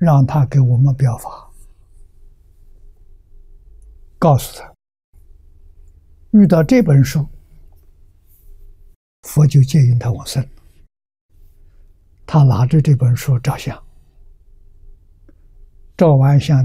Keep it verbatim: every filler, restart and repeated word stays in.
让他给我们表法，告诉他，遇到这本书，佛就接引他往生。他拿着这本书照相，照完相